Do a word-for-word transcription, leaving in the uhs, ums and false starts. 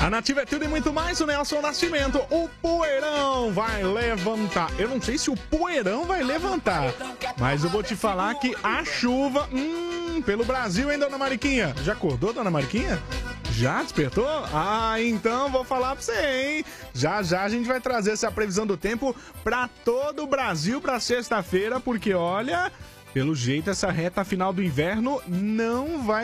A Nativa é tudo e muito mais, o Nelson Nascimento. O poeirão vai levantar. Eu não sei se o poeirão vai levantar, mas eu vou te falar que a chuva, hum, pelo Brasil, hein, dona Mariquinha? Já acordou, dona Mariquinha? Já despertou? Ah, então vou falar pra você, hein? Já já a gente vai trazer essa previsão do tempo pra todo o Brasil pra sexta-feira, porque olha, pelo jeito essa reta final do inverno não vai